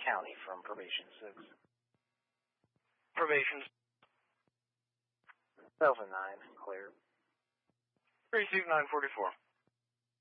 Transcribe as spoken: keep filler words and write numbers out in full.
County from Probation six. Probation. Delta nine, clear. Receive nine forty-four.